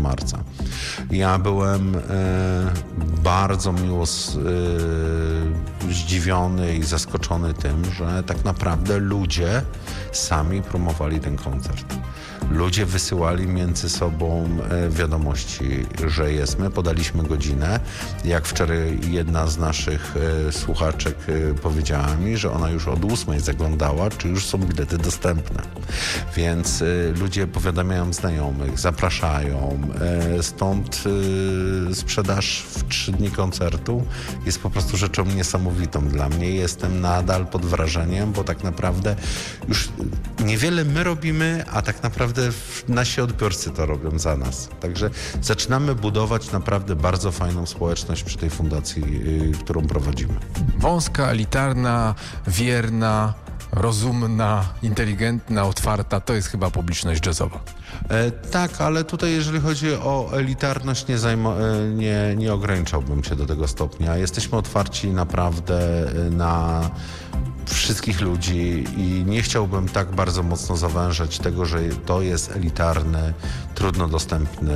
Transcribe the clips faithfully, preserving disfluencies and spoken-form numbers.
marca. Ja byłem e, bardzo miło z, e, zdziwiony i zaskoczony tym, że tak naprawdę ludzie sami promowali ten koncert. Ludzie wysyłali między sobą wiadomości, że jest. My podaliśmy godzinę. Jak wczoraj jedna z naszych słuchaczek powiedziała mi, że ona już od ósmej zaglądała, czy już są bilety dostępne. Więc ludzie powiadamiają znajomych, zapraszają. Stąd sprzedaż w trzy dni koncertu jest po prostu rzeczą niesamowitą dla mnie. Jestem nadal pod wrażeniem, bo tak naprawdę już niewiele my robimy, a tak naprawdę nasi odbiorcy to robią za nas. Także zaczynamy budować naprawdę bardzo fajną społeczność przy tej fundacji, yy, którą prowadzimy. Wąska, elitarna, wierna, rozumna, inteligentna, otwarta, to jest chyba publiczność jazzowa. E, tak, ale tutaj jeżeli chodzi o elitarność, nie, zajmo, e, nie, nie ograniczałbym się do tego stopnia. Jesteśmy otwarci naprawdę na wszystkich ludzi i nie chciałbym tak bardzo mocno zawężać tego, że to jest elitarny, trudno dostępny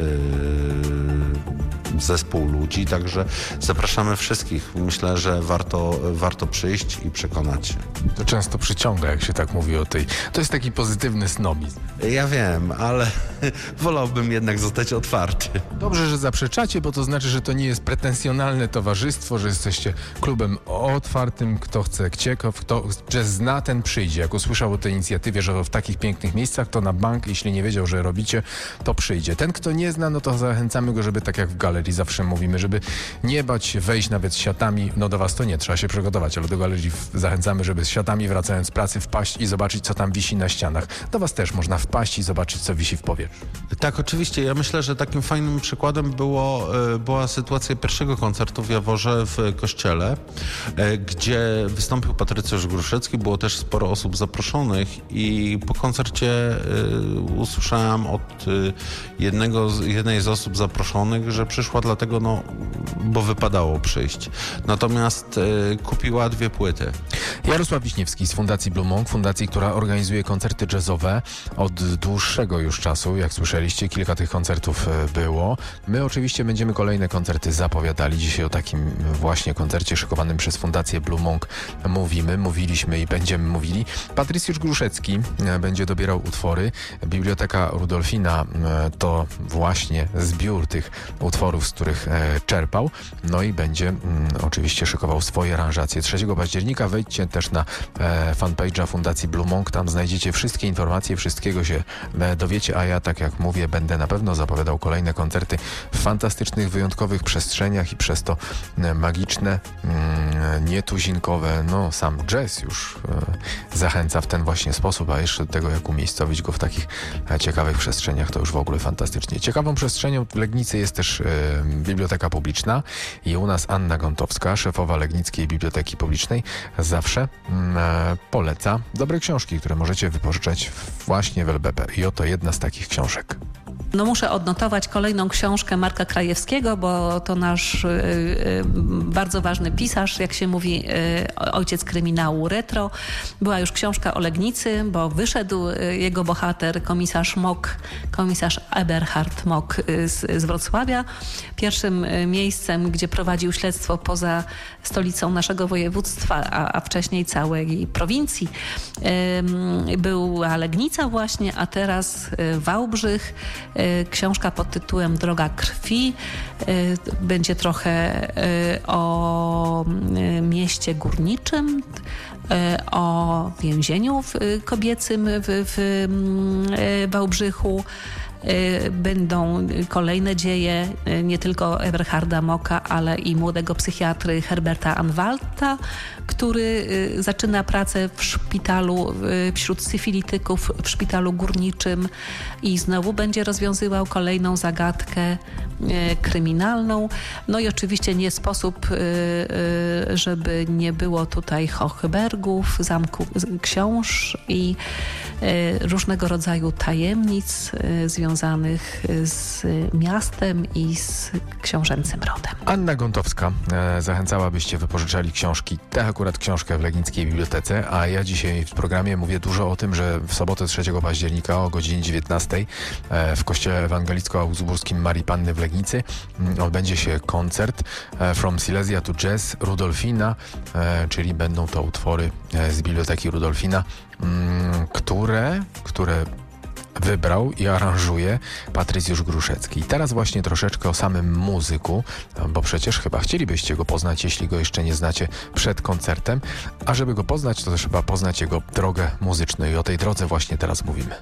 yy, zespół ludzi, także zapraszamy wszystkich. Myślę, że warto, warto przyjść i przekonać się. To często przyciąga, jak się tak mówi o tej... To jest taki pozytywny snobizm. Ja wiem, ale wolałbym jednak zostać otwarty. Dobrze, że zaprzeczacie, bo to znaczy, że to nie jest pretensjonalne towarzystwo, że jesteście klubem otwartym, kto chce ciekaw, kto jazz zna, ten przyjdzie. Jak usłyszał o tej inicjatywie, że w takich pięknych miejscach, to na bank, jeśli nie wiedział, że robicie, to przyjdzie. Ten, kto nie zna, no to zachęcamy go, żeby tak jak w galerii zawsze mówimy, żeby nie bać się wejść nawet z siatami, no do was to nie, trzeba się przygotować, ale do galerii zachęcamy, żeby z siatami wracając z pracy wpaść i zobaczyć, co tam wisi na ścianach. Do was też można wpaść i zobaczyć, co wisi w powietrzu. Tak, oczywiście. Ja myślę, że takim fajnym przykładem było, była sytuacja pierwszego koncertu w Jaworze w kościele, gdzie wystąpił Patrycjusz Gruszecki. Było też sporo osób zaproszonych i po koncercie usłyszałem od jednego, jednej z osób zaproszonych, że przyszła dlatego, no, bo wypadało przyjść. Natomiast kupiła dwie płyty. Jarosław Wiśniewski z Fundacji Blue Monk, fundacji, która organizuje koncerty jazzowe od dłuższego już czasu. Jak słyszeliście, kilka tych koncertów było. My oczywiście będziemy kolejne koncerty zapowiadali. Dzisiaj o takim właśnie koncercie szykowanym przez Fundację Blue Monk mówimy, mówiliśmy i będziemy mówili. Patrycjusz Gruszecki będzie dobierał utwory. Biblioteka Rudolfina to właśnie zbiór tych utworów, z których czerpał. No i będzie mm, oczywiście szykował swoje aranżacje. trzeciego października wejdźcie też na e, fanpage'a Fundacji Blue Monk. Tam znajdziecie wszystkie informacje, wszystkiego się e, dowiecie, a ja, tak jak mówię, będę na pewno zapowiadał kolejne koncerty w fantastycznych, wyjątkowych przestrzeniach i przez to e, magiczne, mm, nietuzinkowe, no sam jazz już e, zachęca w ten właśnie sposób, a jeszcze do tego, jak umiejscowić go w takich e, ciekawych przestrzeniach, to już w ogóle fantastycznie. Ciekawą przestrzenią w Legnicy jest też e, Biblioteka Publiczna i u nas Anna Gątowska, szefowa Legnickiej Biblioteki Publicznej, zawsze mm, e, poleca dobre książki, które możecie wypożyczać właśnie w L B P. I oto jedna z takich książek. No muszę odnotować kolejną książkę Marka Krajewskiego, bo to nasz y, y, bardzo ważny pisarz, jak się mówi, y, ojciec kryminału retro. Była już książka o Legnicy, bo wyszedł y, jego bohater, komisarz Mock, komisarz Eberhard Mock y, z, z Wrocławia. Pierwszym y, miejscem, gdzie prowadził śledztwo poza stolicą naszego województwa, a, a wcześniej całej prowincji, y, była Legnica właśnie, a teraz y, Wałbrzych. Książka pod tytułem Droga krwi. Będzie trochę o mieście górniczym, o więzieniu kobiecym w, w Wałbrzychu. Będą kolejne dzieje nie tylko Eberharda Mocka, ale i młodego psychiatry Herberta Anwalta, który zaczyna pracę w szpitalu wśród syfilityków w szpitalu górniczym i znowu będzie rozwiązywał kolejną zagadkę kryminalną. No i oczywiście nie sposób, żeby nie było tutaj Hochbergów, Zamku Książ i różnego rodzaju tajemnic związanych z miastem i z książęcym rodem. Anna Gontowska e, zachęcała, byście wypożyczali książki, tę akurat książkę w Legnickiej Bibliotece, a ja dzisiaj w programie mówię dużo o tym, że w sobotę trzeciego października o godzinie dziewiętnastej e, w kościele ewangelicko-augsburskim Marii Panny w Legnicy m, odbędzie się koncert e, From Silesia to Jazz Rudolfina, e, czyli będą to utwory e, z Biblioteki Rudolfina, m, które, które wybrał i aranżuje Patrycjusz Gruszecki. I teraz właśnie troszeczkę o samym muzyku, bo przecież chyba chcielibyście go poznać, jeśli go jeszcze nie znacie, przed koncertem, a żeby go poznać, to też trzeba poznać jego drogę muzyczną i o tej drodze właśnie teraz mówimy.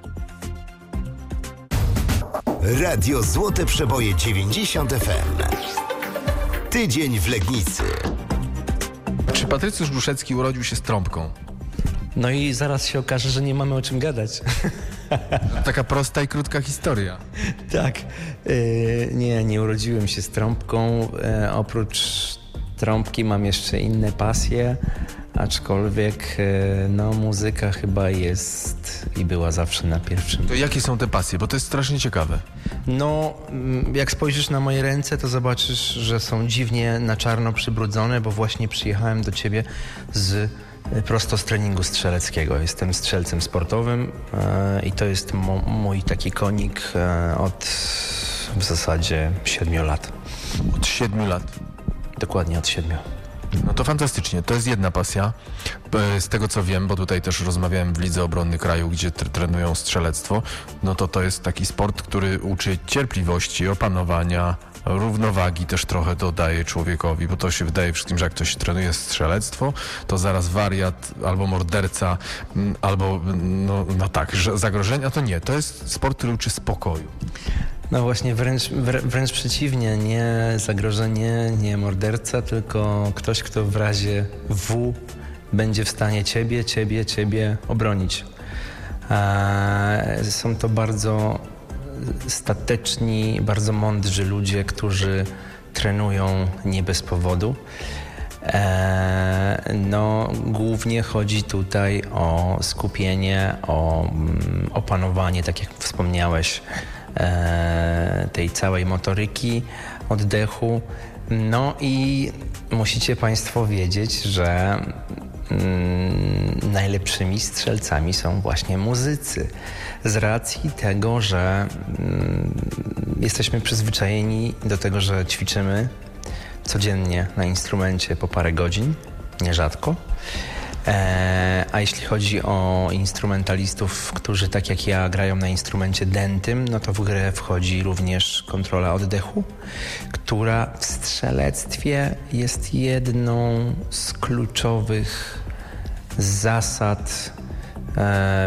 Radio Złote Przeboje dziewięćdziesiąt F M. Tydzień w Legnicy. Czy Patrycjusz Gruszecki urodził się z trąbką? No i zaraz się okaże, że nie mamy o czym gadać. Taka prosta i krótka historia. Tak. Yy, nie, nie urodziłem się z trąbką. Yy, oprócz trąbki mam jeszcze inne pasje, aczkolwiek yy, no, muzyka chyba jest i była zawsze na pierwszym. To jakie są te pasje? Bo to jest strasznie ciekawe. No, jak spojrzysz na moje ręce, to zobaczysz, że są dziwnie na czarno przybrudzone, bo właśnie przyjechałem do ciebie z prosto z treningu strzeleckiego. Jestem strzelcem sportowym e, i to jest mo, mój taki konik e, od w zasadzie siedmiu lat. Od siedmiu lat? Dokładnie od siedmiu. No to fantastycznie. To jest jedna pasja. Z tego co wiem, bo tutaj też rozmawiałem w Lidze Obrony Kraju, gdzie t- trenują strzelectwo, no to to jest taki sport, który uczy cierpliwości, opanowania, równowagi też trochę dodaje człowiekowi, bo to się wydaje wszystkim, że jak ktoś trenuje strzelectwo, to zaraz wariat, albo morderca, albo no, no tak, zagrożenia, to nie. To jest sport, który uczy spokoju. No właśnie, wręcz, wręcz przeciwnie, nie zagrożenie, nie morderca, tylko ktoś, kto w razie W będzie w stanie ciebie, ciebie, ciebie obronić. Eee, są to bardzo stateczni, bardzo mądrzy ludzie, którzy trenują nie bez powodu. Eee, no, głównie chodzi tutaj o skupienie, o mm, opanowanie, tak jak wspomniałeś, e, tej całej motoryki, oddechu. No i musicie Państwo wiedzieć, że mm, najlepszymi strzelcami są właśnie muzycy. Z racji tego, że mm, jesteśmy przyzwyczajeni do tego, że ćwiczymy codziennie na instrumencie po parę godzin, nierzadko. E, a jeśli chodzi o instrumentalistów, którzy tak jak ja grają na instrumencie dętym, no to w grę wchodzi również kontrola oddechu, która w strzelectwie jest jedną z kluczowych zasad, e,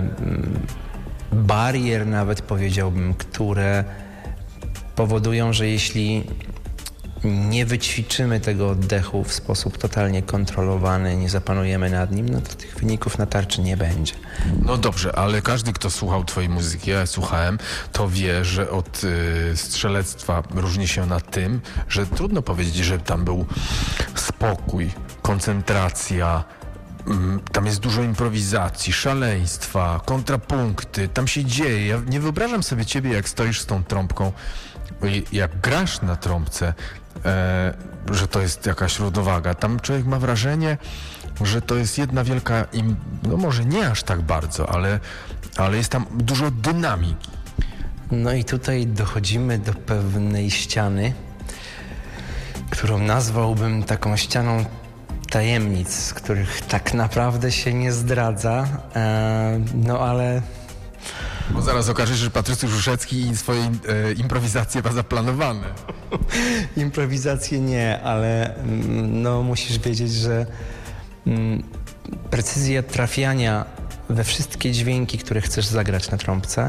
barier nawet powiedziałbym, które powodują, że jeśli nie wyćwiczymy tego oddechu w sposób totalnie kontrolowany, nie zapanujemy nad nim, no to tych wyników na tarczy nie będzie. No dobrze, ale każdy, kto słuchał twojej muzyki, ja słuchałem, to wie, że od y, strzelectwa różni się na tym, że trudno powiedzieć, że tam był spokój, koncentracja, mm, tam jest dużo improwizacji, szaleństwa, kontrapunkty, tam się dzieje. Ja nie wyobrażam sobie ciebie, jak stoisz z tą trąbką, jak grasz na trąbce, e, że to jest jakaś równowaga. Tam człowiek ma wrażenie, że to jest jedna wielka, im, no może nie aż tak bardzo, ale, ale jest tam dużo dynamiki. No i tutaj dochodzimy do pewnej ściany, którą nazwałbym taką ścianą tajemnic, których tak naprawdę się nie zdradza, e, no ale... Bo zaraz okaże się, że Patrycjusz Gruszecki i swoje e, improwizacje ma zaplanowane. Improwizacje nie, ale no musisz wiedzieć, że mm, precyzja trafiania we wszystkie dźwięki, które chcesz zagrać na trąbce,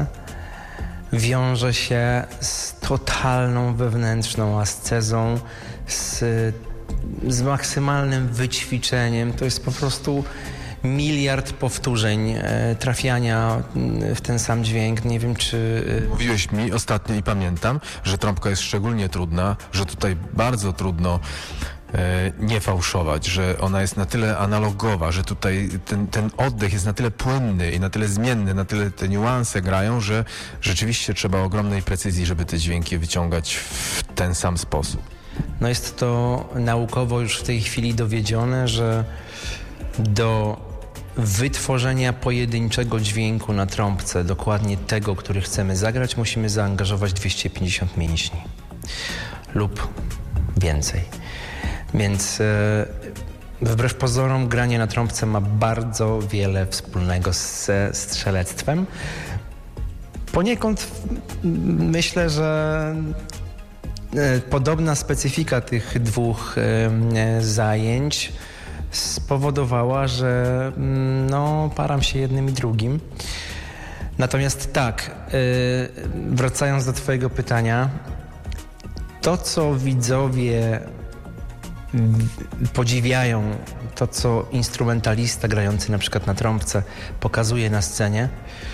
wiąże się z totalną wewnętrzną ascezą, z, z maksymalnym wyćwiczeniem. To jest po prostu miliard powtórzeń e, trafiania w ten sam dźwięk. Nie wiem, czy... E... Mówiłeś mi ostatnio i pamiętam, że trąbka jest szczególnie trudna, że tutaj bardzo trudno nie fałszować, że ona jest na tyle analogowa, że tutaj ten, ten oddech jest na tyle płynny i na tyle zmienny, na tyle te niuanse grają, że rzeczywiście trzeba ogromnej precyzji, żeby te dźwięki wyciągać w ten sam sposób. No jest to naukowo już w tej chwili dowiedzione, że do wytworzenia pojedynczego dźwięku na trąbce, dokładnie tego, który chcemy zagrać, musimy zaangażować dwieście pięćdziesiąt mięśni lub więcej. Więc e, wbrew pozorom granie na trąbce ma bardzo wiele wspólnego ze strzelectwem. Poniekąd myślę, że e, podobna specyfika tych dwóch e, zajęć spowodowała, że no, param się jednym i drugim. Natomiast tak, e, wracając do twojego pytania, to, co widzowie podziwiają, to, co instrumentalista grający na przykład na trąbce pokazuje na scenie,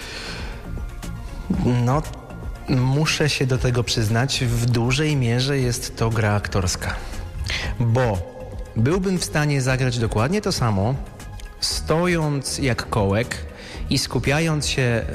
no, muszę się do tego przyznać, w dużej mierze jest to gra aktorska. Bo byłbym w stanie zagrać dokładnie to samo, stojąc jak kołek i skupiając się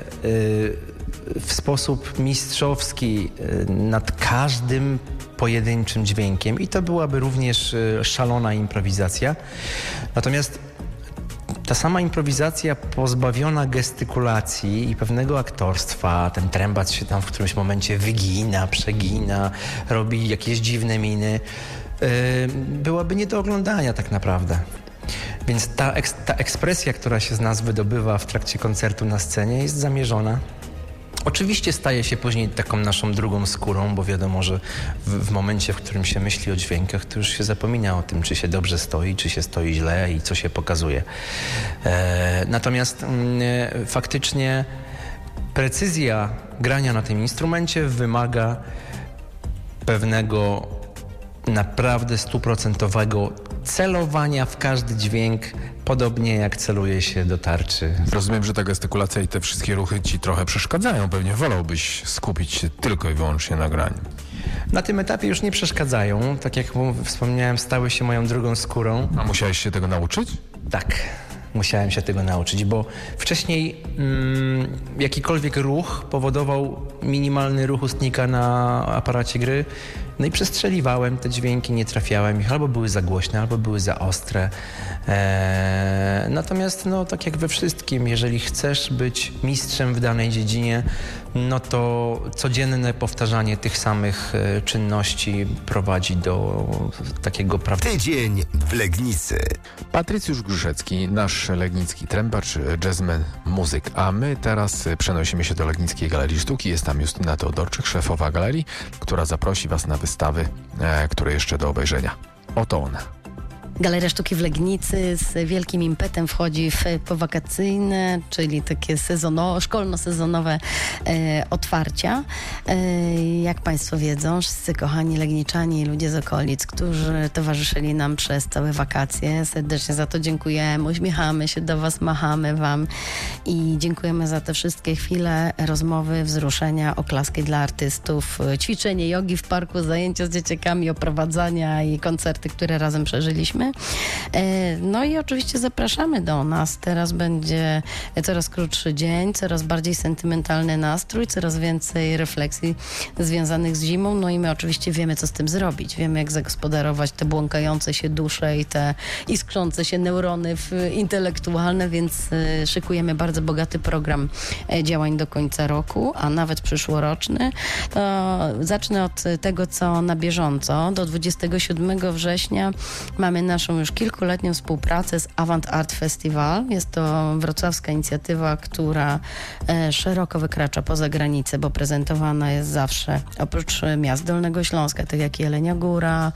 w sposób mistrzowski nad każdym pojedynczym dźwiękiem i to byłaby również szalona improwizacja. Natomiast ta sama improwizacja pozbawiona gestykulacji i pewnego aktorstwa, ten trębac się tam w którymś momencie wygina, przegina, robi jakieś dziwne miny, yy, byłaby nie do oglądania tak naprawdę. Więc ta, eks, ta ekspresja, która się z nas wydobywa w trakcie koncertu na scenie, jest zamierzona. Oczywiście staje się później taką naszą drugą skórą, bo wiadomo, że w, w momencie, w którym się myśli o dźwiękach, to już się zapomina o tym, czy się dobrze stoi, czy się stoi źle i co się pokazuje. E, natomiast e, faktycznie precyzja grania na tym instrumencie wymaga pewnego naprawdę stuprocentowego celowania w każdy dźwięk, podobnie jak celuje się do tarczy. Rozumiem, że ta gestykulacja i te wszystkie ruchy ci trochę przeszkadzają. Pewnie wolałbyś skupić się tylko i wyłącznie na graniu. Na tym etapie już nie przeszkadzają. Tak jak wspomniałem, stały się moją drugą skórą. A musiałeś się tego nauczyć? Tak. Musiałem się tego nauczyć, bo wcześniej mm, jakikolwiek ruch powodował minimalny ruch ustnika na aparacie gry. No i przestrzeliwałem te dźwięki, nie trafiałem ich, albo były za głośne, albo były za ostre. Eee, natomiast, no tak jak we wszystkim, jeżeli chcesz być mistrzem w danej dziedzinie, no to codzienne powtarzanie tych samych e, czynności prowadzi do takiego prawdziwego. Tydzień w Legnicy. Patrycjusz Grzecki, nasz legnicki trębacz, jazzman, muzyk. A my teraz przenosimy się do Legnickiej Galerii Sztuki. Jest tam Justyna Teodorczyk, szefowa galerii, która zaprosi was na wystawy, e, które jeszcze do obejrzenia. Oto ona. Galeria Sztuki w Legnicy z wielkim impetem wchodzi w powakacyjne, czyli takie sezono, szkolno-sezonowe e, otwarcia. E, jak Państwo wiedzą, wszyscy kochani legniczanie i ludzie z okolic, którzy towarzyszyli nam przez całe wakacje, serdecznie za to dziękujemy, uśmiechamy się do Was, machamy Wam i dziękujemy za te wszystkie chwile, rozmowy, wzruszenia, oklaski dla artystów, ćwiczenie jogi w parku, zajęcia z dzieciakami, oprowadzania i koncerty, które razem przeżyliśmy. No i oczywiście zapraszamy do nas. Teraz będzie coraz krótszy dzień, coraz bardziej sentymentalny nastrój, coraz więcej refleksji związanych z zimą. No i my oczywiście wiemy, co z tym zrobić. Wiemy, jak zagospodarować te błąkające się dusze i te iskrzące się neurony intelektualne, więc szykujemy bardzo bogaty program działań do końca roku, a nawet przyszłoroczny. To zacznę od tego, co na bieżąco. Do dwudziestego siódmego września mamy naszą już kilkuletnią współpracę z Avant Art Festival. Jest to wrocławska inicjatywa, która e, szeroko wykracza poza granicę, bo prezentowana jest zawsze oprócz miast Dolnego Śląska, tak jak Jelenia Góra,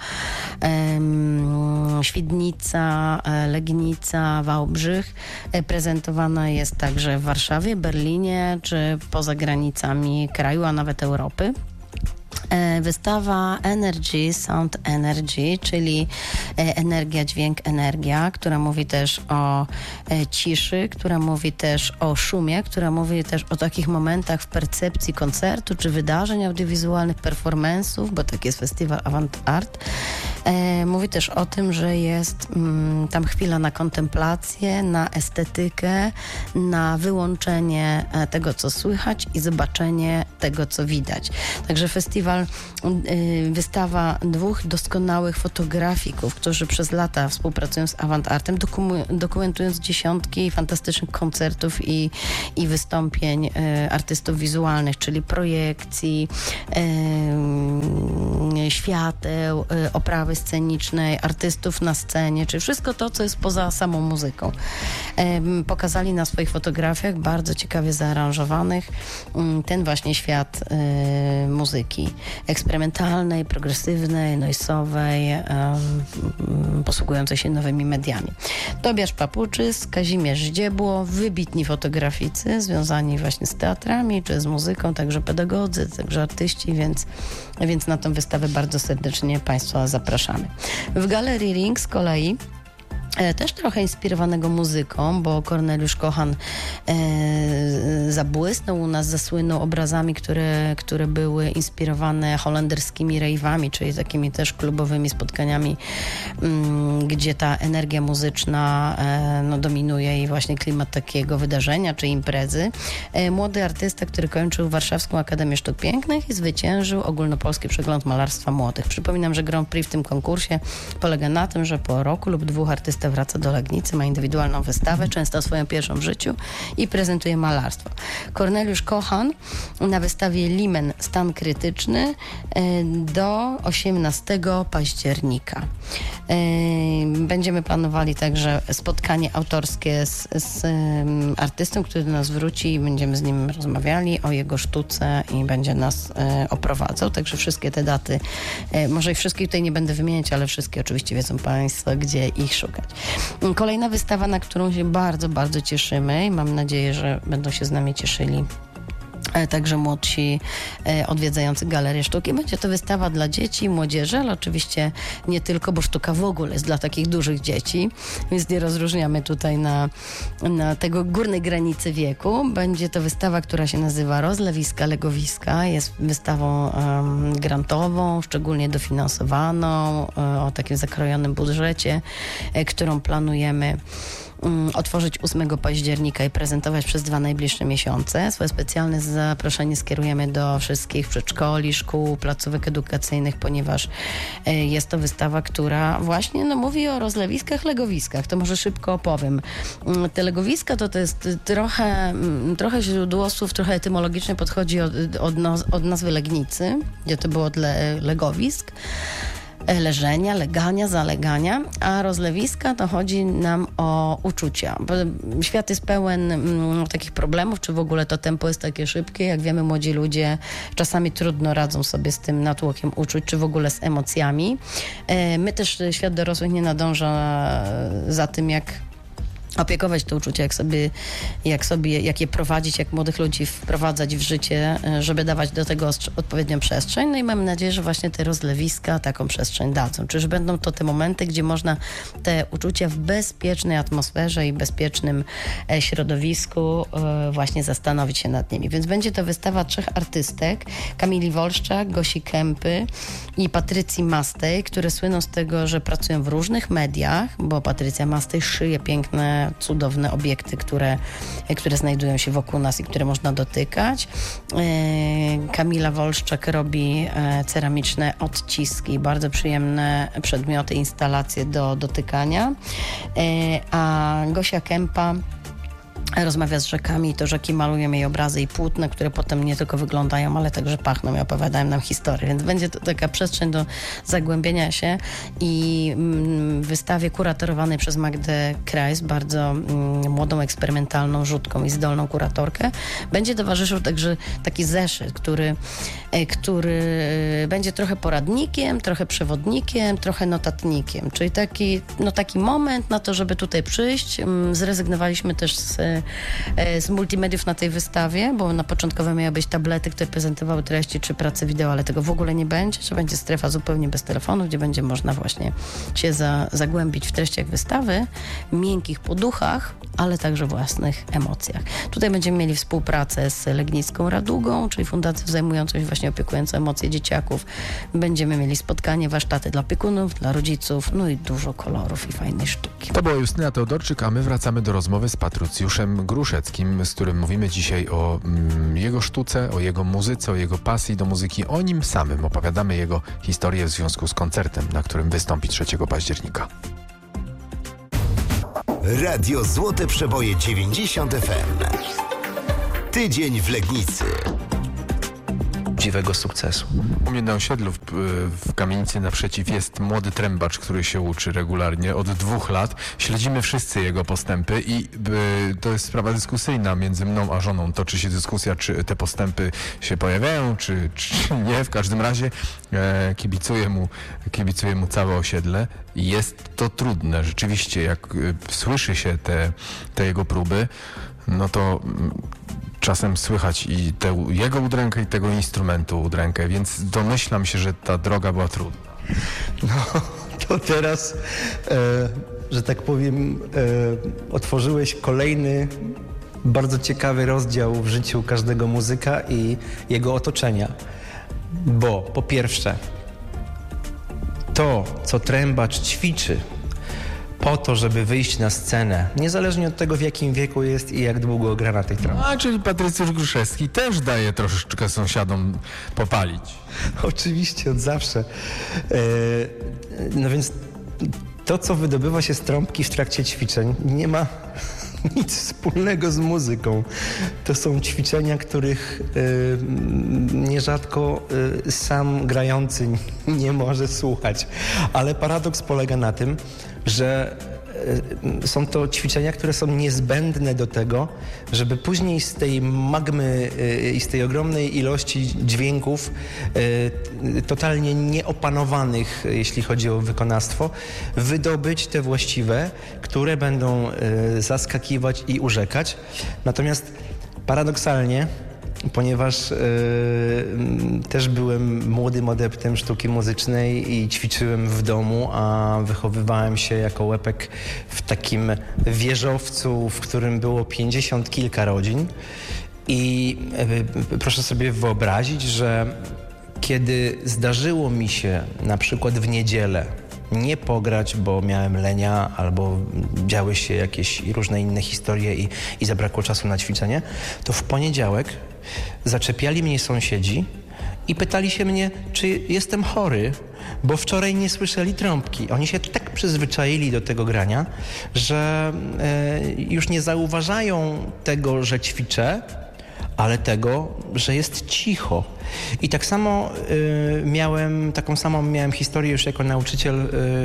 e, Świdnica, e, Legnica, Wałbrzych. E, prezentowana jest także w Warszawie, Berlinie czy poza granicami kraju, a nawet Europy. Wystawa Energy, Sound Energy, czyli energia, dźwięk, energia, która mówi też o ciszy, która mówi też o szumie, która mówi też o takich momentach w percepcji koncertu czy wydarzeń audiowizualnych, performance'ów, bo tak jest festiwal Avant Art. Mówi też o tym, że jest mm, tam chwila na kontemplację, na estetykę, na wyłączenie tego, co słychać i zobaczenie tego, co widać. Także festiwal, y, wystawa dwóch doskonałych fotografików, którzy przez lata współpracują z Avant Artem, dokum- dokumentując dziesiątki fantastycznych koncertów i, i wystąpień y, artystów wizualnych, czyli projekcji, y, świateł, y, oprawy scenicznej, artystów na scenie, czyli wszystko to, co jest poza samą muzyką. Y, pokazali na swoich fotografiach, bardzo ciekawie zaaranżowanych, y, ten właśnie świat y, muzyki eksperymentalnej, progresywnej, noisowej, y, posługującej się nowymi mediami. Tobiasz Papuczys, Kazimierz Zdziebło, wybitni fotograficy związani właśnie z teatrami czy z muzyką, także pedagodzy, także artyści, więc, więc na tę wystawę bardzo serdecznie Państwa zapraszamy. W Galerii Ring z kolei też trochę inspirowanego muzyką, bo Korneliusz Kochan e, zabłysnął u nas, zasłynął obrazami, które, które były inspirowane holenderskimi rave'ami, czyli takimi też klubowymi spotkaniami, m, gdzie ta energia muzyczna e, no, dominuje i właśnie klimat takiego wydarzenia czy imprezy. E, młody artysta, który kończył Warszawską Akademię Sztuk Pięknych i zwyciężył ogólnopolski przegląd malarstwa młodych. Przypominam, że Grand Prix w tym konkursie polega na tym, że po roku lub dwóch artysta wraca do Legnicy, ma indywidualną wystawę, często swoją pierwszą w życiu i prezentuje malarstwo. Korneliusz Kochan na wystawie Limen Stan Krytyczny do osiemnastego października. Będziemy planowali także spotkanie autorskie z, z artystą, który do nas wróci i będziemy z nim rozmawiali o jego sztuce i będzie nas oprowadzał. Także wszystkie te daty, może i wszystkich tutaj nie będę wymieniać, ale wszystkie oczywiście wiedzą Państwo, gdzie ich szukać. Kolejna wystawa, na którą się bardzo, bardzo cieszymy i mam nadzieję, że będą się z nami cieszyli także młodsi e, odwiedzający Galerię Sztuki. Będzie to wystawa dla dzieci i młodzieży, ale oczywiście nie tylko, bo sztuka w ogóle jest dla takich dużych dzieci, więc nie rozróżniamy tutaj na, na tego górnej granicy wieku. Będzie to wystawa, która się nazywa Rozlewiska, Legowiska. Jest wystawą um, grantową, szczególnie dofinansowaną, e, o takim zakrojonym budżecie, e, którą planujemy otworzyć ósmego października i prezentować przez dwa najbliższe miesiące. Swoje specjalne zaproszenie skierujemy do wszystkich przedszkoli, szkół, placówek edukacyjnych, ponieważ jest to wystawa, która właśnie no, mówi o rozlewiskach, legowiskach. To może szybko opowiem. Te legowiska to, to jest trochę, trochę źródło słów, trochę etymologicznie podchodzi od, od, od nazwy Legnicy, gdzie to było od le, legowisk. Leżenia, legania, zalegania, a rozlewiska to chodzi nam o uczucia. Bo świat jest pełen mm, takich problemów, czy w ogóle to tempo jest takie szybkie. Jak wiemy, młodzi ludzie czasami trudno radzą sobie z tym natłokiem uczuć, czy w ogóle z emocjami. E, my też, świat dorosłych nie nadąża za tym, jak opiekować te uczucia, jak sobie, jak sobie, jak je prowadzić, jak młodych ludzi wprowadzać w życie, żeby dawać do tego odpowiednią przestrzeń. No i mam nadzieję, że właśnie te rozlewiska taką przestrzeń dadzą. Czyż będą to te momenty, gdzie można te uczucia w bezpiecznej atmosferze i bezpiecznym środowisku właśnie zastanowić się nad nimi. Więc będzie to wystawa trzech artystek, Kamili Wolszczak, Gosi Kępy i Patrycji Mastej, które słyną z tego, że pracują w różnych mediach, bo Patrycja Mastej szyje piękne cudowne obiekty, które, które znajdują się wokół nas i które można dotykać. Kamila Wolszczak robi ceramiczne odciski, bardzo przyjemne przedmioty, instalacje do dotykania. A Gosia Kępa rozmawia z rzekami i to rzeki malują jej obrazy i płótna, które potem nie tylko wyglądają, ale także pachną i opowiadają nam historię. Więc będzie to taka przestrzeń do zagłębienia się i w wystawie kuratorowanej przez Magdę Krajs, bardzo młodą, eksperymentalną, rzutką i zdolną kuratorkę, będzie towarzyszył także taki zeszyt, który, który będzie trochę poradnikiem, trochę przewodnikiem, trochę notatnikiem, czyli taki, no taki moment na to, żeby tutaj przyjść. Zrezygnowaliśmy też z z multimediów na tej wystawie, bo na początkowo miały być tablety, które prezentowały treści czy prace wideo, ale tego w ogóle nie będzie, że będzie strefa zupełnie bez telefonu, gdzie będzie można właśnie się za, zagłębić w treściach wystawy, miękkich poduchach, ale także własnych emocjach. Tutaj będziemy mieli współpracę z Legnicką Radugą, czyli fundacją zajmującą się właśnie opiekującą emocje dzieciaków. Będziemy mieli spotkanie, warsztaty dla opiekunów, dla rodziców, no i dużo kolorów i fajnej sztuki. To była Justyna Teodorczyk, a my wracamy do rozmowy z Patrycjuszem Gruszeckim, z którym mówimy dzisiaj o mm, jego sztuce, o jego muzyce, o jego pasji do muzyki, o nim samym. Opowiadamy jego historię w związku z koncertem, na którym wystąpi trzeciego października. Radio Złote Przeboje dziewięćdziesiąt F M. Tydzień w Legnicy. Prawdziwego sukcesu. U mnie na osiedlu w, w kamienicy naprzeciw jest młody trębacz, który się uczy regularnie od dwóch lat. Śledzimy wszyscy jego postępy i y, to jest sprawa dyskusyjna między mną a żoną. Toczy się dyskusja, czy te postępy się pojawiają, czy, czy nie. W każdym razie e, kibicuje mu, kibicuje mu całe osiedle. Jest to trudne. Rzeczywiście, jak y, słyszy się te, te jego próby, no to y, czasem słychać i tę jego udrękę i tego instrumentu udrękę, więc domyślam się, że ta droga była trudna. No, to teraz, e, że tak powiem, e, otworzyłeś kolejny bardzo ciekawy rozdział w życiu każdego muzyka i jego otoczenia. Bo po pierwsze, to, co trębacz ćwiczy po to, żeby wyjść na scenę, niezależnie od tego, w jakim wieku jest i jak długo gra na tej trąbie. A, czyli Patrycjusz Gruszewski też daje troszeczkę sąsiadom popalić. Oczywiście, od zawsze. E, no więc to, co wydobywa się z trąbki w trakcie ćwiczeń, nie ma nic wspólnego z muzyką. To są ćwiczenia, których y, nierzadko y, sam grający nie może słuchać. Ale paradoks polega na tym, że y, są to ćwiczenia, które są niezbędne do tego, żeby później z tej magmy y, i z tej ogromnej ilości dźwięków y, totalnie nieopanowanych, jeśli chodzi o wykonawstwo, wydobyć te właściwe, które będą y, zaskakiwać i urzekać. Natomiast paradoksalnie, ponieważ y, też byłem młodym adeptem sztuki muzycznej i ćwiczyłem w domu, a wychowywałem się jako łepek w takim wieżowcu, w którym było pięćdziesiąt kilka rodzin. I y, proszę sobie wyobrazić, że kiedy zdarzyło mi się na przykład w niedzielę nie pograć, bo miałem lenia albo działy się jakieś różne inne historie i, i zabrakło czasu na ćwiczenie, to w poniedziałek zaczepiali mnie sąsiedzi i pytali się mnie, czy jestem chory, bo wczoraj nie słyszeli trąbki. Oni się tak przyzwyczaili do tego grania, że e, już nie zauważają tego, że ćwiczę, ale tego, że jest cicho. I tak samo y, miałem, taką samą miałem historię już jako nauczyciel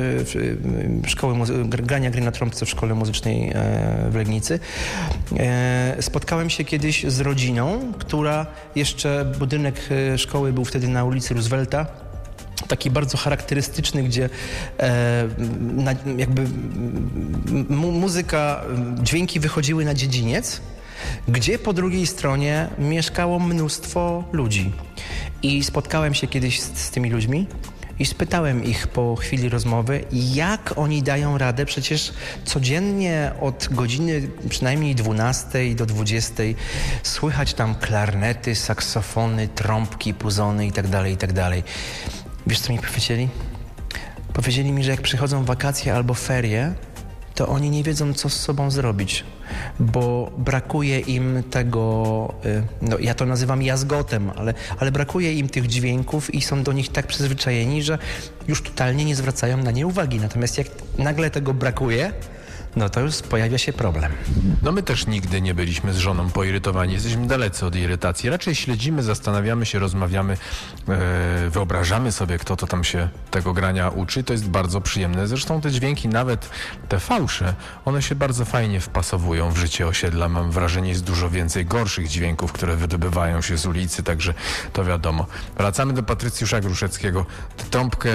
y, szkoły muzy- grania gry na trąbce w szkole muzycznej y, w Legnicy. Y, spotkałem się kiedyś z rodziną, która jeszcze, budynek y, szkoły był wtedy na ulicy Roosevelta, taki bardzo charakterystyczny, gdzie e, na, jakby mu, muzyka, dźwięki wychodziły na dziedziniec, gdzie po drugiej stronie mieszkało mnóstwo ludzi. I spotkałem się kiedyś z, z tymi ludźmi i spytałem ich po chwili rozmowy, jak oni dają radę. Przecież codziennie od godziny przynajmniej dwunastej do dwudziestej słychać tam klarnety, saksofony, trąbki, puzony itd., itd. Wiesz, co mi powiedzieli? Powiedzieli mi, że jak przychodzą wakacje albo ferie, to oni nie wiedzą, co z sobą zrobić, bo brakuje im tego, no ja to nazywam jazgotem, ale, ale brakuje im tych dźwięków i są do nich tak przyzwyczajeni, że już totalnie nie zwracają na nie uwagi. Natomiast jak nagle tego brakuje, no to już pojawia się problem. No my też nigdy nie byliśmy z żoną poirytowani. Jesteśmy dalecy od irytacji. Raczej śledzimy, zastanawiamy się, rozmawiamy, e, wyobrażamy sobie, kto to tam się tego grania uczy. To jest bardzo przyjemne. Zresztą te dźwięki, nawet te fałsze, one się bardzo fajnie wpasowują w życie osiedla. Mam wrażenie, jest dużo więcej gorszych dźwięków, które wydobywają się z ulicy, także to wiadomo. Wracamy do Patrycjusza Gruszeckiego. Tę trąbkę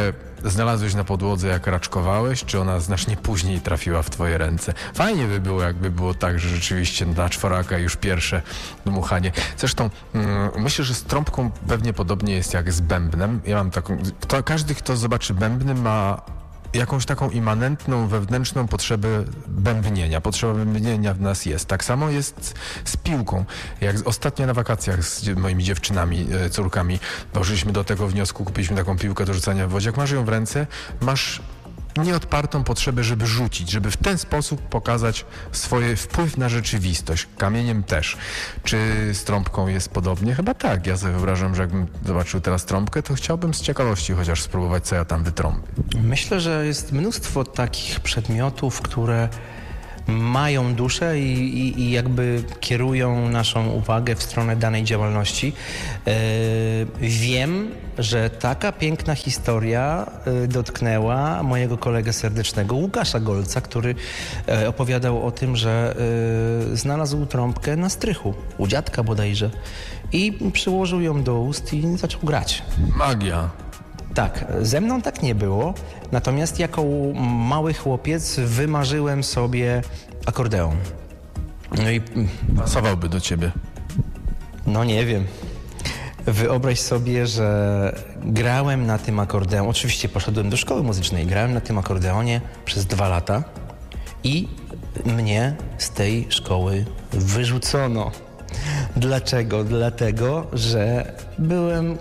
znalazłeś na podłodze, jak raczkowałeś, czy ona znacznie później trafiła w twoje ręce? Fajnie by było, jakby było tak, że rzeczywiście na czworaka już pierwsze dmuchanie. Zresztą mm, myślę, że z trąbką pewnie podobnie jest jak z bębnem. Ja mam taką... Kto, każdy, kto zobaczy bębny, ma jakąś taką immanentną, wewnętrzną potrzebę bębnienia. Potrzeba bębnienia w nas jest. Tak samo jest z piłką. Jak ostatnio na wakacjach z moimi dziewczynami, córkami doszliśmy do tego wniosku, kupiliśmy taką piłkę do rzucania w wodzie. Jak masz ją w ręce, masz nieodpartą potrzebę, żeby rzucić, żeby w ten sposób pokazać swój wpływ na rzeczywistość. Kamieniem też. Czy z trąbką jest podobnie? Chyba tak. Ja sobie wyobrażam, że jakbym zobaczył teraz trąbkę, to chciałbym z ciekawości chociaż spróbować, co ja tam wytrąbię. Myślę, że jest mnóstwo takich przedmiotów, które mają duszę i, i, i jakby kierują naszą uwagę w stronę danej działalności. Yy, wiem, że taka piękna historia yy, dotknęła mojego kolegę serdecznego Łukasza Golca, który yy, opowiadał o tym, że yy, znalazł trąbkę na strychu, u dziadka bodajże, i przyłożył ją do ust i zaczął grać. Magia. Tak, ze mną tak nie było, natomiast jako mały chłopiec wymarzyłem sobie akordeon. No i... Pasowałby do ciebie. No nie wiem. Wyobraź sobie, że grałem na tym akordeonie, oczywiście poszedłem do szkoły muzycznej, grałem na tym akordeonie przez dwa lata i mnie z tej szkoły wyrzucono. Dlaczego? Dlatego, że byłem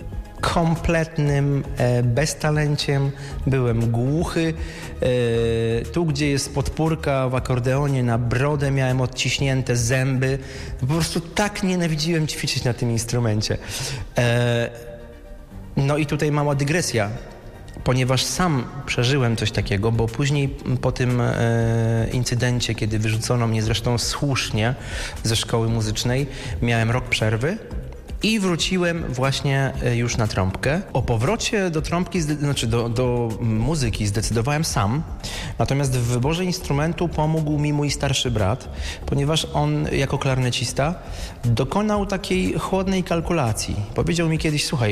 kompletnym e, beztalenciem, byłem głuchy. E, tu, gdzie jest podpórka w akordeonie, na brodę miałem odciśnięte zęby. Po prostu tak nienawidziłem ćwiczyć na tym instrumencie. E, no i tutaj mała dygresja, ponieważ sam przeżyłem coś takiego, bo później po tym e, incydencie, kiedy wyrzucono mnie zresztą słusznie ze szkoły muzycznej, miałem rok przerwy. I wróciłem właśnie już na trąbkę. O powrocie do trąbki, znaczy do, do muzyki zdecydowałem sam. Natomiast w wyborze instrumentu pomógł mi mój starszy brat, ponieważ on jako klarnecista dokonał takiej chłodnej kalkulacji. Powiedział mi kiedyś, słuchaj,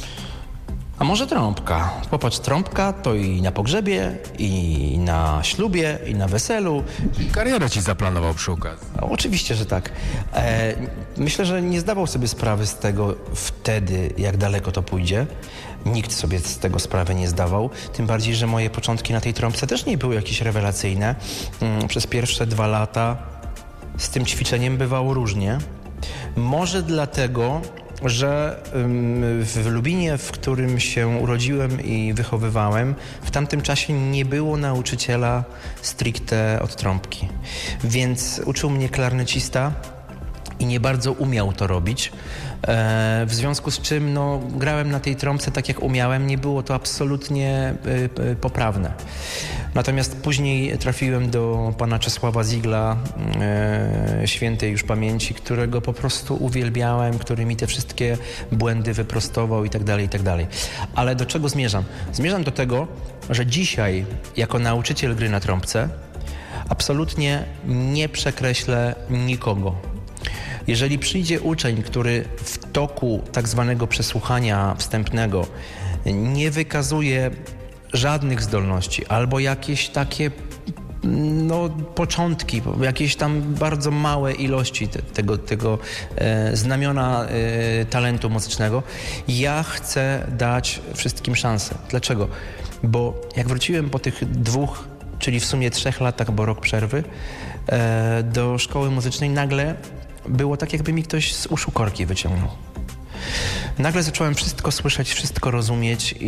a może trąbka? Popatrz, trąbka to i na pogrzebie, i na ślubie, i na weselu. Karierę ci zaplanował przy okazji. No, oczywiście, że tak. E, myślę, że nie zdawał sobie sprawy z tego wtedy, jak daleko to pójdzie. Nikt sobie z tego sprawy nie zdawał. Tym bardziej, że moje początki na tej trąbce też nie były jakieś rewelacyjne. Mm, przez pierwsze dwa lata z tym ćwiczeniem bywało różnie. Może dlatego, że w Lubinie, w którym się urodziłem i wychowywałem, w tamtym czasie nie było nauczyciela stricte od trąbki. Więc uczył mnie klarnecista i nie bardzo umiał to robić. E, w związku z czym no, grałem na tej trąbce tak jak umiałem, nie było to absolutnie y, y, poprawne. Natomiast później trafiłem do pana Czesława Zigla, e, świętej już pamięci, którego po prostu uwielbiałem, który mi te wszystkie błędy wyprostował i tak dalej, i tak dalej. Ale do czego zmierzam? Zmierzam do tego, że dzisiaj jako nauczyciel gry na trąbce absolutnie nie przekreślę nikogo. Jeżeli przyjdzie uczeń, który w toku tak zwanego przesłuchania wstępnego nie wykazuje żadnych zdolności albo jakieś takie no, początki, jakieś tam bardzo małe ilości te, tego, tego e, znamiona e, talentu muzycznego, ja chcę dać wszystkim szansę. Dlaczego? Bo jak wróciłem po tych dwóch, czyli w sumie trzech latach, bo rok przerwy, e, do szkoły muzycznej, nagle było tak, jakby mi ktoś z uszu korki wyciągnął. Nagle zacząłem wszystko słyszeć, wszystko rozumieć i,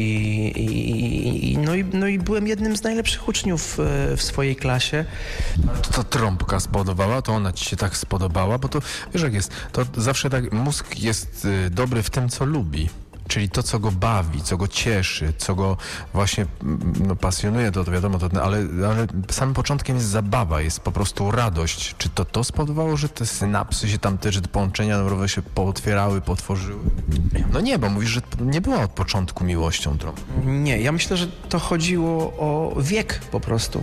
i, i, no, i no i byłem jednym z najlepszych uczniów w swojej klasie. To, to trąbka spodobała? To ona ci się tak spodobała? Bo to, wiesz jak jest, to zawsze tak, mózg jest dobry w tym, co lubi. Czyli to, co go bawi, co go cieszy, co go właśnie no, pasjonuje, to, to wiadomo, to, ale, ale samym początkiem jest zabawa, jest po prostu radość. Czy to to spowodowało, że te synapsy się tam, te, że te połączenia neurowe się pootwierały, potworzyły? No nie, bo mówisz, że nie była od początku miłością trąbką. Nie, ja myślę, że to chodziło o wiek po prostu.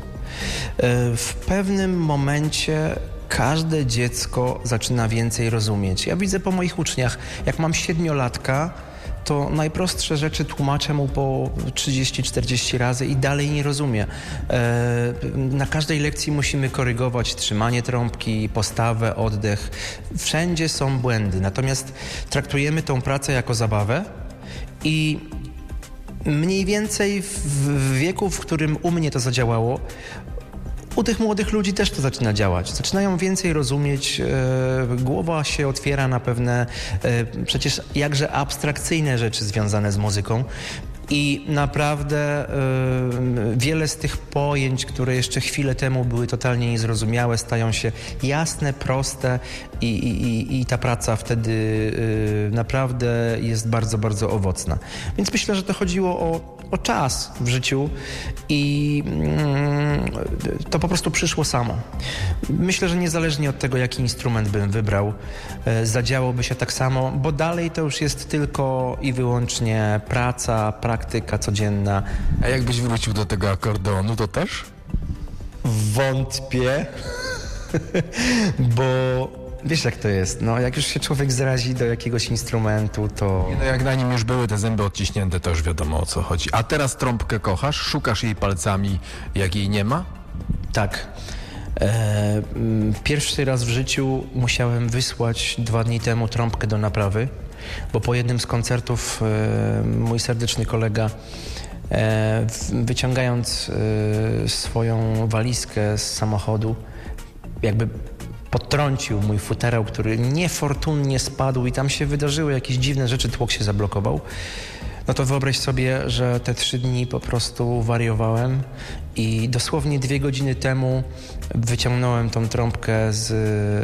W pewnym momencie każde dziecko zaczyna więcej rozumieć. Ja widzę po moich uczniach, jak mam siedmiolatka, to najprostsze rzeczy tłumaczę mu po trzydzieści czterdzieści razy i dalej nie rozumie. E, na każdej lekcji musimy korygować trzymanie trąbki, postawę, oddech. Wszędzie są błędy, natomiast traktujemy tą pracę jako zabawę i mniej więcej w wieku, w którym u mnie to zadziałało, u tych młodych ludzi też to zaczyna działać. Zaczynają więcej rozumieć, e, głowa się otwiera na pewne e, przecież jakże abstrakcyjne rzeczy związane z muzyką. I naprawdę y, wiele z tych pojęć, które jeszcze chwilę temu były totalnie niezrozumiałe, stają się jasne, proste i, i, i ta praca wtedy y, naprawdę jest bardzo, bardzo owocna. Więc myślę, że to chodziło o, o czas w życiu i y, to po prostu przyszło samo. Myślę, że niezależnie od tego, jaki instrument bym wybrał, y, zadziałoby się tak samo, bo dalej to już jest tylko i wyłącznie praca, praktyka codzienna. A jakbyś wrócił do tego akordeonu, to też? Wątpię, bo wiesz jak to jest, no jak już się człowiek zrazi do jakiegoś instrumentu, to... No jak na nim już były te zęby odciśnięte, to już wiadomo o co chodzi. A teraz trąbkę kochasz? Szukasz jej palcami, jak jej nie ma? Tak. E, pierwszy raz w życiu musiałem wysłać dwa dni temu trąbkę do naprawy, bo po jednym z koncertów e, mój serdeczny kolega e, wyciągając e, swoją walizkę z samochodu jakby potrącił mój futerał, który niefortunnie spadł i tam się wydarzyły jakieś dziwne rzeczy, tłok się zablokował. No to wyobraź sobie, że te trzy dni po prostu wariowałem i dosłownie dwie godziny temu wyciągnąłem tą trąbkę z,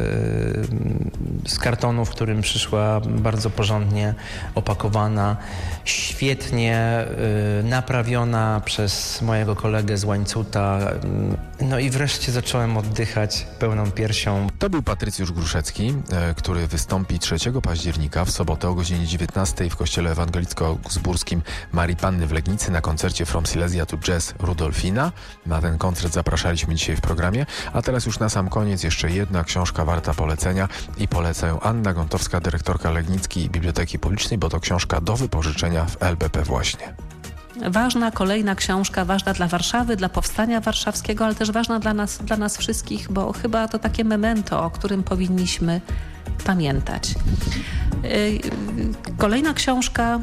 z kartonu, w którym przyszła bardzo porządnie opakowana, świetnie y, naprawiona przez mojego kolegę z Łańcuta. No i wreszcie zacząłem oddychać pełną piersią. To był Patrycjusz Gruszecki, e, który wystąpi trzeciego października w sobotę o godzinie dziewiętnastej w kościele ewangelicko-augsburskim Marii Panny w Legnicy na koncercie From Silesia to Jazz Rudolfina. Na ten koncert zapraszaliśmy dzisiaj w programie, a teraz już na sam koniec jeszcze jedna książka warta polecenia i poleca ją Anna Gontowska, dyrektorka Legnickiej Biblioteki Publicznej, bo to książka do wypożyczenia w L B P właśnie. Ważna, kolejna książka, ważna dla Warszawy, dla powstania warszawskiego, ale też ważna dla nas, dla nas wszystkich, bo chyba to takie memento, o którym powinniśmy pamiętać. Kolejna książka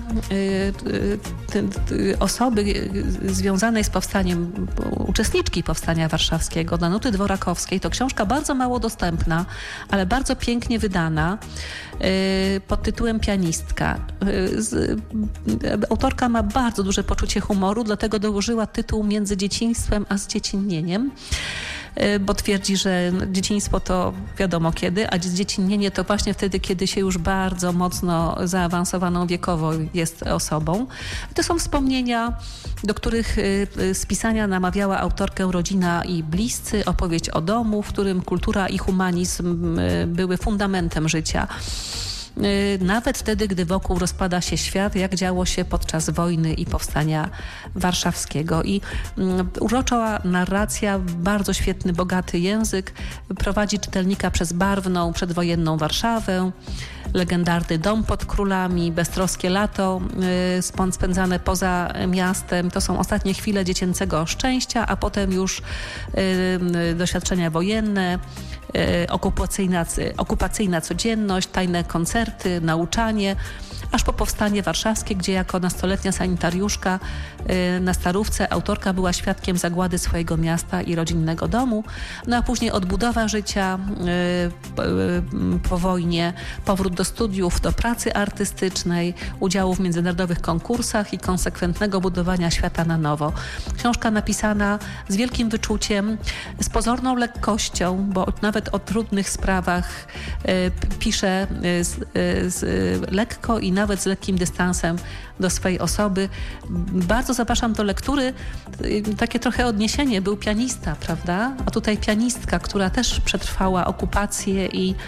osoby związanej z powstaniem, uczestniczki Powstania Warszawskiego, Danuty Dworakowskiej, to książka bardzo mało dostępna, ale bardzo pięknie wydana, pod tytułem Pianistka. Autorka ma bardzo duże poczucie humoru, dlatego dołożyła tytuł Między dzieciństwem a zdziecinnieniem, bo twierdzi, że dzieciństwo to wiadomo kiedy, a zdziecinnienie to właśnie wtedy, kiedy się już bardzo mocno zaawansowaną wiekowo jest osobą. To są wspomnienia, do których z pisania namawiała autorkę rodzina i bliscy, opowieść o domu, w którym kultura i humanizm były fundamentem życia. Nawet wtedy, gdy wokół rozpada się świat, jak działo się podczas wojny i powstania warszawskiego. I urocza narracja, bardzo świetny, bogaty język prowadzi czytelnika przez barwną, przedwojenną Warszawę, legendarny dom pod królami, beztroskie lato yy, spędzane poza miastem. To są ostatnie chwile dziecięcego szczęścia, a potem już yy, doświadczenia wojenne, yy, okupacyjna, okupacyjna codzienność, tajne koncerty, nauczanie, aż po powstanie warszawskie, gdzie jako nastoletnia sanitariuszka yy, na Starówce autorka była świadkiem zagłady swojego miasta i rodzinnego domu, no a później odbudowa życia yy, yy, po wojnie, powrót do studiów, do pracy artystycznej, udziału w międzynarodowych konkursach i konsekwentnego budowania świata na nowo. Książka napisana z wielkim wyczuciem, z pozorną lekkością, bo nawet o trudnych sprawach y, pisze y, z, y, z, y, lekko i nawet z lekkim dystansem do swojej osoby. Bardzo zapraszam do lektury. Y, takie trochę odniesienie, był pianista, prawda? A tutaj pianistka, która też przetrwała okupację i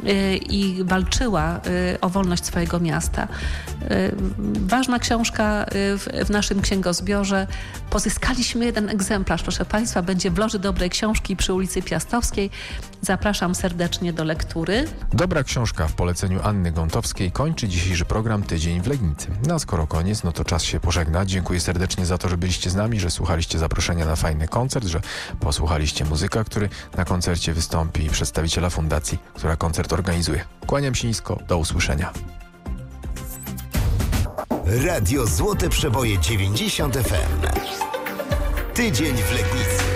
i walczyła o wolność swojego miasta. Ważna książka w, w naszym księgozbiorze. Pozyskaliśmy jeden egzemplarz, proszę Państwa, będzie w Loży Dobrej Książki przy ulicy Piastowskiej. Zapraszam serdecznie do lektury. Dobra książka w poleceniu Anny Gątowskiej kończy dzisiejszy program Tydzień w Legnicy. No a skoro koniec, no to czas się pożegnać. Dziękuję serdecznie za to, że byliście z nami, że słuchaliście zaproszenia na fajny koncert, że posłuchaliście muzyka, który na koncercie wystąpi, i przedstawiciela fundacji, która koncert organizuje. Kłaniam się nisko, do usłyszenia. Radio Złote Przeboje dziewięćdziesiąt F M. Tydzień w Legnicy.